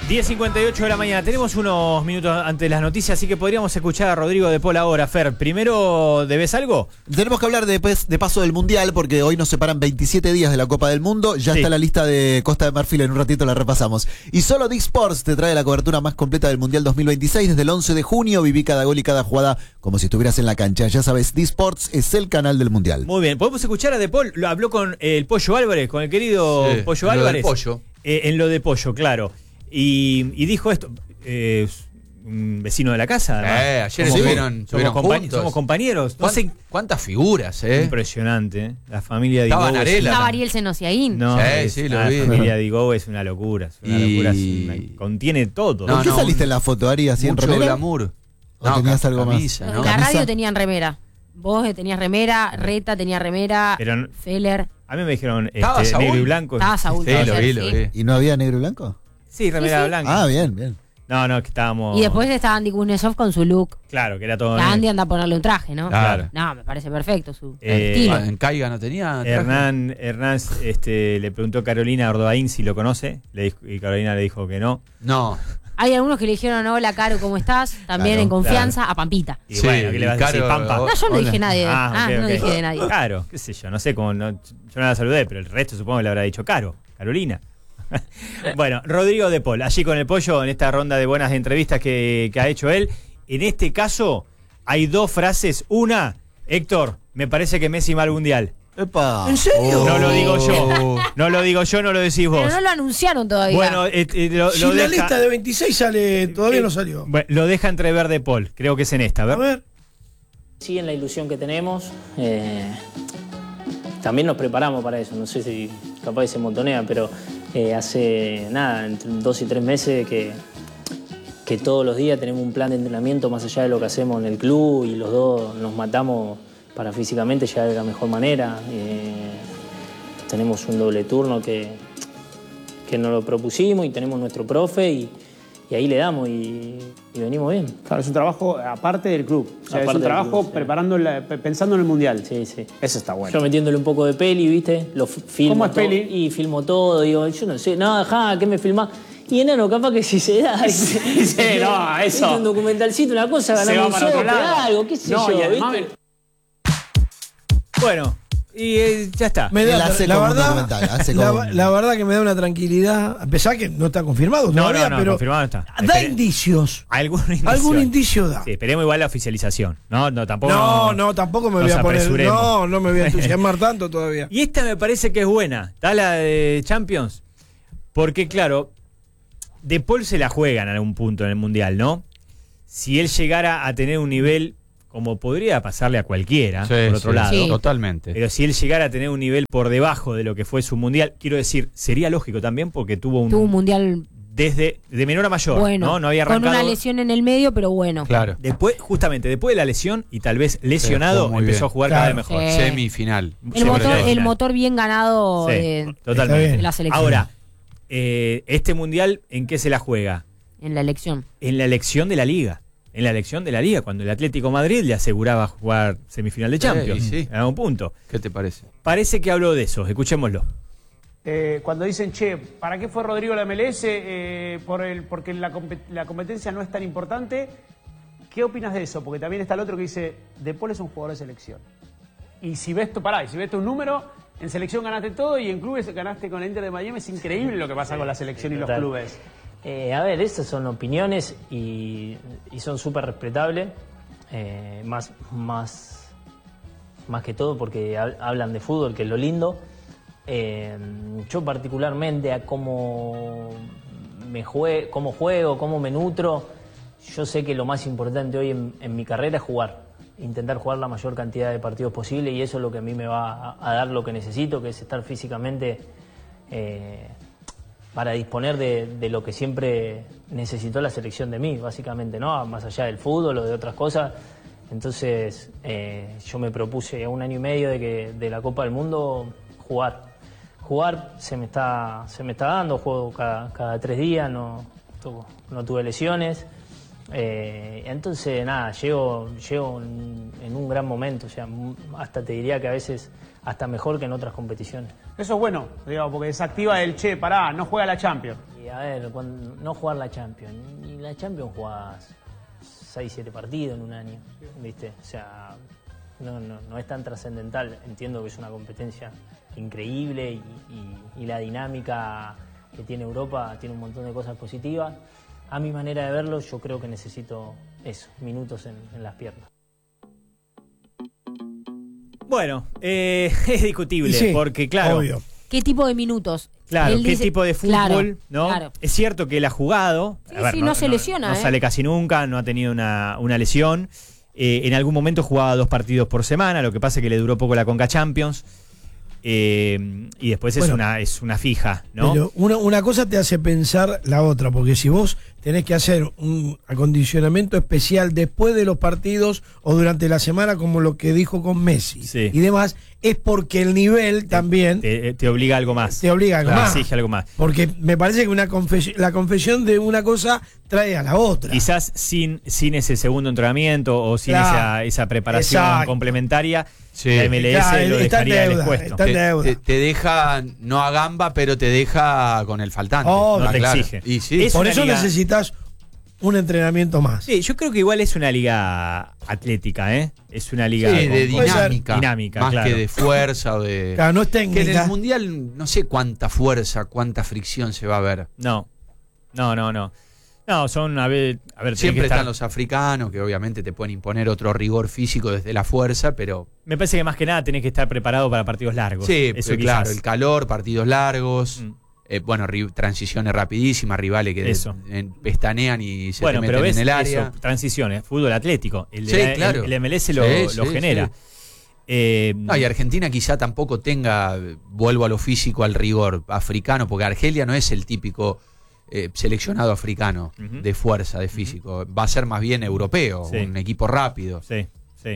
10:58 de la mañana. Tenemos unos minutos antes de las noticias, así que podríamos escuchar a Rodrigo de Paul ahora. Fer, primero, ¿debes algo? Tenemos que hablar de paso del Mundial, porque hoy nos separan 27 días de la Copa del Mundo. Ya Sí. está la lista de Costa de Marfil, en un ratito la repasamos. Y solo Dick Sports te trae la cobertura más completa del Mundial 2026. Desde el 11 de junio viví cada gol y cada jugada como si estuvieras en la cancha. Ya sabes, Dick Sports es el canal del Mundial. Muy bien, podemos escuchar a de Paul. Lo habló con el Pollo Álvarez, con el querido Pollo lo del Álvarez. Pollo. En lo de Pollo, claro. Y dijo esto, un vecino de la casa. Además. Ayer estuvieron juntos. Somos compañeros. No sé, ¿Cuántas figuras, impresionante, La familia de Estaba Digo Narela. Estaba Ariel Senosiaín. No, Sí, lo la vi. familia de Digo es una locura. Es una locura, contiene todo. ¿Con qué saliste en la foto, Ari? ¿Así en Mucho remera? glamour. ¿O tenías algo más? camisa, ¿no? En la ¿Camisa? radio tenían remera. Vos tenías remera, Reta tenía remera, Pero Feller. a mí me dijeron ¿Estaba Saúl? negro y blanco. Estaba Saúl. Sí, puede lo ser, vi, lo sí. vi. ¿Y no había negro y blanco? Sí, remera Sí. blanca. Ah, bien, bien. No, que estábamos. Y después está Andy Kuznetsov con su look. Claro, que era todo. Que Andy anda a ponerle un traje, ¿no? Claro. No, me parece perfecto su Eh, estilo. En Caiga no tenía. traje. Hernán le preguntó a Carolina Ordoaín si lo conoce. Y Carolina le dijo que no. No. Hay algunos que le dijeron, hola, Caro, ¿cómo estás? También Claro, en confianza, a Pampita. Y Sí, bueno, ¿qué le vas a decir? Caro- Pampa. No, yo no Hola. dije nadie. Ok, No ok. dije de nadie. Claro, qué sé yo, no sé cómo. Yo no la saludé, pero el resto supongo que le habrá dicho Carolina. Bueno, Rodrigo de Paul, allí con el Pollo, en esta ronda de buenas entrevistas que ha hecho él. En este caso, hay dos frases. Una, Héctor, me parece que Messi va al Mundial. ¡Epa! ¿En serio? No lo digo yo. No lo digo yo, no lo decís vos. Pero no lo anunciaron todavía. Bueno, lo Si la deja, lista de 26 sale, todavía no salió. bueno, lo deja entrever de Paul. Creo que es en esta. A ver. Sí, en la ilusión que tenemos, también nos preparamos para eso. No sé si capaz se montonea, pero hace nada, entre 2 y 3 meses que todos los días tenemos un plan de entrenamiento más allá de lo que hacemos en el club y los dos nos matamos para físicamente llegar de la mejor manera. Tenemos un doble turno que nos lo propusimos y tenemos nuestro profe y ahí le damos y venimos bien. Claro, es un trabajo aparte del club. O sea, es Aparte un del trabajo club, sí. pensando en el Mundial. Sí, sí. Eso está bueno. Yo metiéndole un poco de peli, ¿viste? Lo filmo. ¿Cómo es todo, peli? Y filmo todo, digo, yo no sé, no, ajá, ¿qué me filmás? Y enano, capaz que si se da. Sí, no, eso. ¿Viste? Un documentalcito, una cosa, Se ganamos va un para otro sope, lado. algo, qué sé No, yo, y además ¿viste? Bueno, y ya está. Me da, Él hace la como un verdad, documental, hace como un- la verdad que me da una tranquilidad, a pesar que no está confirmado No, todavía, no, pero confirmado no está. da indicios. Algún indicio da. Sí, esperemos igual la oficialización. No, tampoco. No, tampoco me nos voy a poner. apresuremos. No me voy a entusiasmar tanto todavía. Y esta me parece que es buena. Está la de Champions. Porque, claro, De Paul se la juegan en algún punto en el Mundial, ¿no? Si él llegara a tener un nivel, como podría pasarle a cualquiera, Sí, por otro sí, lado. Sí. Totalmente. Pero si él llegara a tener un nivel por debajo de lo que fue su Mundial, quiero decir, sería lógico también porque tuvo Tuvo un mundial desde de menor a mayor, bueno. ¿no? No había con arrancado. una lesión en el medio, pero bueno. Claro. Después, justamente después de la lesión y tal vez lesionado, jugó muy empezó bien. a jugar cada vez Claro. mejor. Sí. Semifinal. El motor bien ganado Sí, de totalmente. bien. la selección. Ahora, este mundial, ¿en qué se la juega? En la elección. En la elección de la liga. En la elección de la liga, cuando el Atlético Madrid le aseguraba jugar semifinal de Champions. sí. A un punto. ¿Qué te parece? Parece que habló de eso, escuchémoslo. Cuando dicen, che, ¿para qué fue Rodrigo a la MLS? Porque la competencia no es tan importante. ¿Qué opinas de eso? Porque también está el otro que dice, De Paul es un jugador de selección. Y si ves tu número, en selección ganaste todo y en clubes ganaste con el Inter de Miami. Es increíble lo que pasa con la selección y los Total. clubes. A ver, estas son opiniones y son súper respetables, más que todo porque hablan de fútbol, que es lo lindo. Yo particularmente a cómo juego, cómo me nutro, yo sé que lo más importante hoy en mi carrera es jugar, intentar jugar la mayor cantidad de partidos posible y eso es lo que a mí me va a dar lo que necesito, que es estar físicamente para disponer de lo que siempre necesitó la selección de mí, básicamente, ¿no? Más allá del fútbol o de otras cosas. Entonces, yo me propuse a 1 año y medio de la Copa del Mundo jugar se me está dando, juego cada 3 días, no tuve lesiones. Entonces, nada, llego en un gran momento, o sea, hasta te diría que a veces hasta mejor que en otras competiciones. Eso es bueno, digamos, porque desactiva el, che, pará, no juega la Champions. Y a ver, no jugar la Champions. Y la Champions jugás 6-7 partidos en un año, ¿viste? O sea, no es tan trascendental. Entiendo que es una competencia increíble y la dinámica que tiene Europa tiene un montón de cosas positivas. A mi manera de verlo, yo creo que necesito eso, minutos en las piernas. Bueno, es discutible, Sí, porque claro, obvio. ¿Qué tipo de minutos? claro, Él qué dice- tipo de fútbol, Claro, ¿no? claro. Es cierto que él ha jugado. Sí, sí, no se lesiona, No ¿eh? sale casi nunca, no ha tenido una lesión. En algún momento jugaba 2 partidos por semana, lo que pasa es que le duró poco la Conca Champions. Y después Bueno, es una fija, ¿no? Pero una cosa te hace pensar la otra, porque si vos tenés que hacer un acondicionamiento especial después de los partidos o durante la semana, como lo que dijo con Messi Sí. y demás, es porque el nivel también Te obliga a algo más. te obliga a algo Te más. exige algo más. Porque me parece que la confesión de una cosa trae a la otra. Quizás sin ese segundo entrenamiento o sin Claro. esa preparación Exacto. complementaria, Sí. la MLS Claro, lo está en dejaría deuda, expuesto. está en deuda. Te deja, no a gamba, pero te deja con el faltante. Oh, no te claro. exige. Y sí, Es Por una eso liga- necesitas un entrenamiento más. Sí, yo creo que igual es una liga atlética, ¿eh? Es una liga sí, de con- Puede ser. dinámica. Más claro. que de fuerza o de. Claro, no es Que en técnica. el mundial no sé cuánta fuerza, cuánta fricción se va a ver. No, son, a ver tiene Siempre que estar- están los africanos que obviamente te pueden imponer otro rigor físico desde la fuerza, pero Me parece que más que nada tenés que estar preparado para partidos largos. sí, Eso pues, claro, quizás. el calor, partidos largos, Mm. transiciones rapidísimas, rivales que Eso. pestanean y se Bueno, te pero meten ves en el área. eso, transiciones, fútbol atlético. El, Sí, claro. el MLS lo Sí, sí, genera. sí. No, y Argentina quizá tampoco tenga, vuelvo a lo físico, al rigor africano, porque Argelia no es el típico seleccionado africano Ujú. de fuerza, de físico. Va a ser más bien europeo, Sí. un equipo rápido. Sí.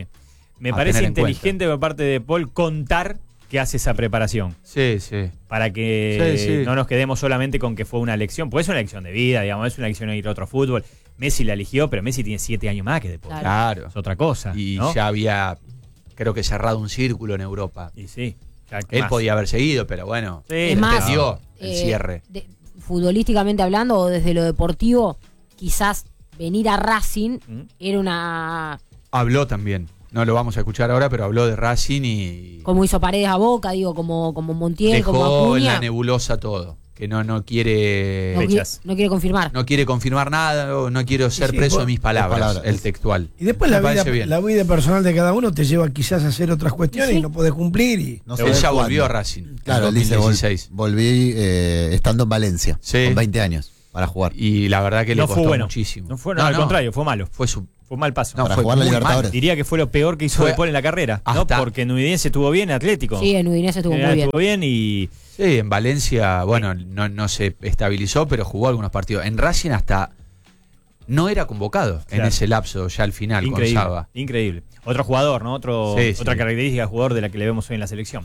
Me A parece tener en inteligente por parte de Paul contar que hace esa preparación. Sí, sí. Para que Sí, sí. no nos quedemos solamente con que fue una elección. Pues es una elección de vida, digamos, es una elección de ir a otro fútbol. Messi la eligió, pero Messi tiene 7 años más que de Paul. Claro. Claro. Es otra cosa. Y ¿no? ya había, creo que cerrado un círculo en Europa. Y sí. ya, ¿qué Él más? podía haber seguido, pero bueno, Sí, Es más, entendió el eh, cierre. Futbolísticamente hablando o desde lo deportivo, quizás venir a Racing ¿Mm? era una... Habló también. No lo vamos a escuchar ahora, pero habló de Racing y Como hizo Paredes a Boca, digo, como Montiel, como dejó en la Acuña. nebulosa todo. Que no quiere No, Fechas. no quiere confirmar. no quiere confirmar nada, o no quiero ser Sí, preso por- de mis palabras, palabras. el textual. Y después Me la parece bien. vida personal de cada uno te lleva quizás a hacer otras cuestiones Sí. y no podés cumplir. Y No Él sabés ya cuándo. volvió a Racing. Claro, en él dice, 2016. volví estando en Valencia, Sí. con 20 años, para jugar. Y la verdad que le No costó fue bueno. muchísimo. No, al contrario, fue malo. Fue su Fue un mal paso. No, Para fue jugar la muy Libertadores. mal. Diría que fue lo peor que hizo Fue De Paul en la carrera, ¿no? hasta- Porque en Udinese estuvo bien, Atlético. Sí, en Udinese estuvo muy bien. Estuvo bien y Sí, en Valencia, bueno, no se estabilizó, pero jugó algunos partidos. En Racing hasta no era convocado en Claro. ese lapso, ya al final increíble. con Saba. Increíble. Otro jugador, ¿no? Sí, Otra sí. característica de jugador de la que le vemos hoy en la selección.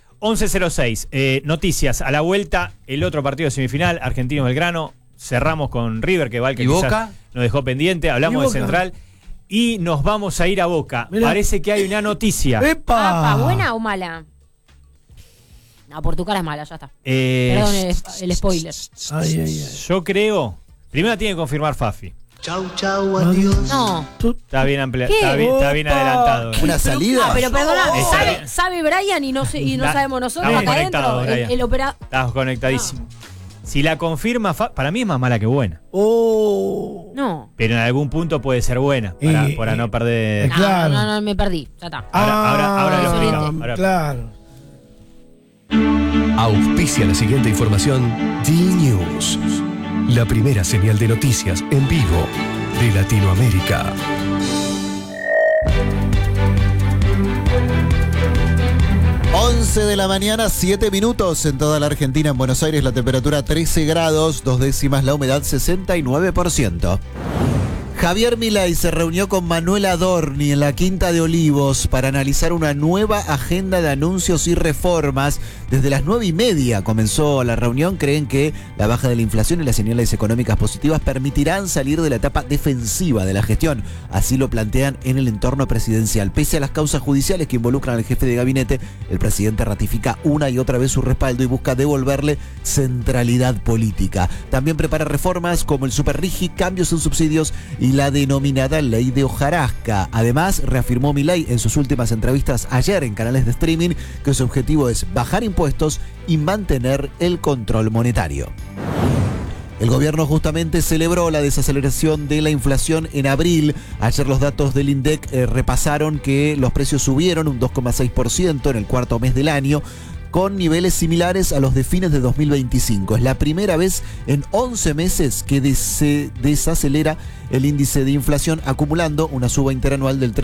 11:06. Noticias. A la vuelta, el otro partido de semifinal, Argentino Belgrano. Cerramos con River, que Val que ¿Y quizás Boca? nos dejó pendiente. Hablamos ¿Y de Boca? Central. Y nos vamos a ir a Boca. Mirá. Parece que hay una noticia. ¡Epa! ¿Buena o mala? No, por tu cara es mala, ya está. Eh, Perdón el spoiler. Ay, ay, ay. Yo creo. Primero tiene que confirmar Fafi. No. Está bien, ¿Qué? está bien Opa. adelantado. Una salida. Ah, pero perdona, Está bien. sabe Brian y no Está- sabemos nosotros estamos acá adentro. conectados, Brian. El operador. Estás conectadísimo. Si la confirma, para mí es más mala que buena. Oh. No. Pero en algún punto puede ser buena. Para no perder. No, Claro. no, me perdí. Ya está. Ahora lo Ah, explicamos. Ahora- Claro. Auspicia la siguiente información D-News, la primera señal de noticias en vivo de Latinoamérica. De la mañana, 7 minutos en toda la Argentina. En Buenos Aires la temperatura 13 grados, 2 décimas, la humedad 69%. Javier Milei se reunió con Manuel Adorni en la Quinta de Olivos para analizar una nueva agenda de anuncios y reformas. Desde las 9:30 comenzó la reunión. Creen que la baja de la inflación y las señales económicas positivas permitirán salir de la etapa defensiva de la gestión. Así lo plantean en el entorno presidencial. Pese a las causas judiciales que involucran al jefe de gabinete, el presidente ratifica una y otra vez su respaldo y busca devolverle centralidad política. También prepara reformas como el Superrigi, cambios en subsidios y la denominada ley de hojarasca. Además, reafirmó Milei en sus últimas entrevistas ayer en canales de streaming que su objetivo es bajar impuestos y mantener el control monetario. El gobierno justamente celebró la desaceleración de la inflación en abril. Ayer los datos del INDEC repasaron que los precios subieron un 2,6% en el cuarto mes del año, con niveles similares a los de fines de 2025. Es la primera vez en 11 meses que se desacelera el índice de inflación, acumulando una suba interanual del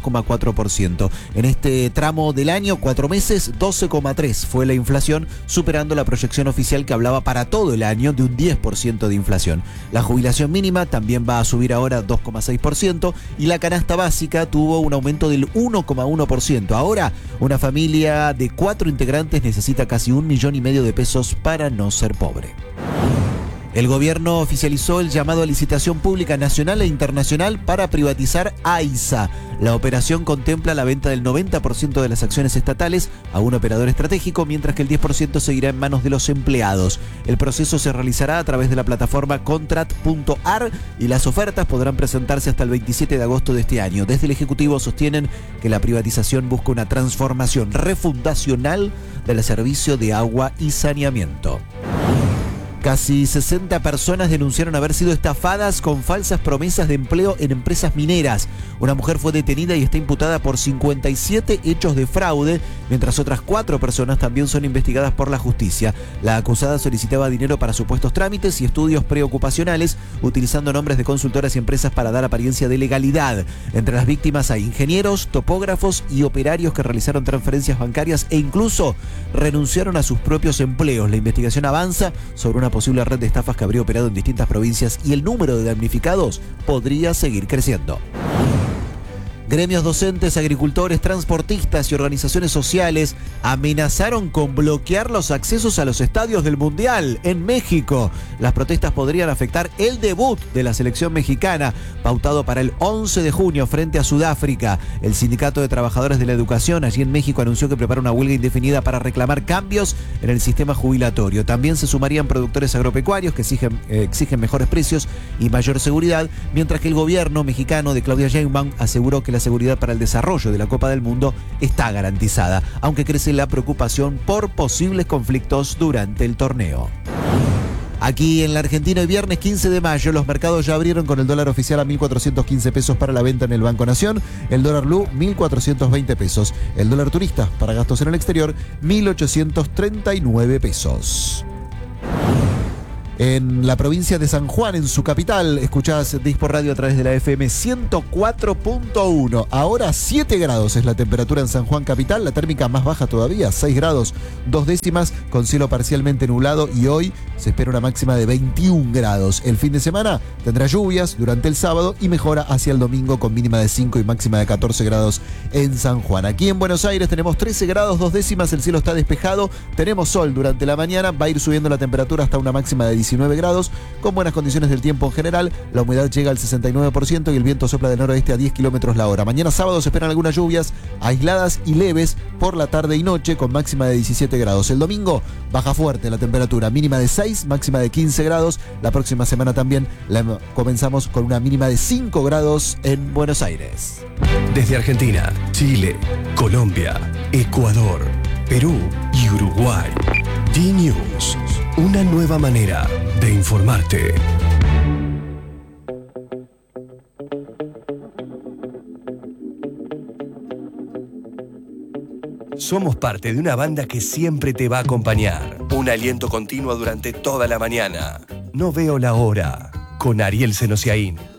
32,4%. En este tramo del año, 4 meses, 12,3% fue la inflación, superando la proyección oficial que hablaba para todo el año de un 10% de inflación. La jubilación mínima también va a subir ahora 2,6% y la canasta básica tuvo un aumento del 1,1%. Ahora, una familia de 4 integrantes necesita casi 1,5 millones de pesos para no ser pobre. El gobierno oficializó el llamado a licitación pública nacional e internacional para privatizar AISA. La operación contempla la venta del 90% de las acciones estatales a un operador estratégico, mientras que el 10% seguirá en manos de los empleados. El proceso se realizará a través de la plataforma contrat.ar y las ofertas podrán presentarse hasta el 27 de agosto de este año. Desde el Ejecutivo sostienen que la privatización busca una transformación refundacional del servicio de agua y saneamiento. Casi 60 personas denunciaron haber sido estafadas con falsas promesas de empleo en empresas mineras. Una mujer fue detenida y está imputada por 57 hechos de fraude, mientras otras 4 personas también son investigadas por la justicia. La acusada solicitaba dinero para supuestos trámites y estudios preocupacionales, utilizando nombres de consultoras y empresas para dar apariencia de legalidad. Entre las víctimas hay ingenieros, topógrafos y operarios que realizaron transferencias bancarias e incluso renunciaron a sus propios empleos. La investigación avanza sobre una posible red de estafas que habría operado en distintas provincias y el número de damnificados podría seguir creciendo. Gremios docentes, agricultores, transportistas y organizaciones sociales amenazaron con bloquear los accesos a los estadios del Mundial en México. Las protestas podrían afectar el debut de la selección mexicana, pautado para el 11 de junio frente a Sudáfrica. El Sindicato de Trabajadores de la Educación allí en México anunció que prepara una huelga indefinida para reclamar cambios en el sistema jubilatorio. También se sumarían productores agropecuarios que exigen mejores precios y mayor seguridad, mientras que el gobierno mexicano de Claudia Sheinbaum aseguró que la seguridad para el desarrollo de la Copa del Mundo está garantizada, aunque crece la preocupación por posibles conflictos durante el torneo. Aquí en la Argentina, el viernes 15 de mayo, los mercados ya abrieron con el dólar oficial a 1.415 pesos para la venta en el Banco Nación, el dólar blue 1.420 pesos, el dólar turista para gastos en el exterior 1.839 pesos. En la provincia de San Juan, en su capital, escuchás Dispor Radio a través de la FM 104.1. Ahora 7 grados es la temperatura en San Juan capital, la térmica más baja todavía, 6 grados 2 décimas, con cielo parcialmente nublado, y hoy se espera una máxima de 21 grados. El fin de semana tendrá lluvias durante el sábado y mejora hacia el domingo con mínima de 5 y máxima de 14 grados en San Juan. Aquí en Buenos Aires tenemos 13 grados 2 décimas, el cielo está despejado, tenemos sol durante la mañana, va a ir subiendo la temperatura hasta una máxima de 19 grados, con buenas condiciones del tiempo en general. La humedad llega al 69% y el viento sopla del noroeste a 10 kilómetros la hora. Mañana sábado se esperan algunas lluvias aisladas y leves por la tarde y noche, con máxima de 17 grados. El domingo baja fuerte la temperatura, mínima de 6, máxima de 15 grados. La próxima semana también comenzamos con una mínima de 5 grados en Buenos Aires. Desde Argentina, Chile, Colombia, Ecuador, Perú y Uruguay. D-News, una nueva manera de informarte. Somos parte de una banda que siempre te va a acompañar. Un aliento continuo durante toda la mañana. No veo la hora. Con Ariel Senosiaín.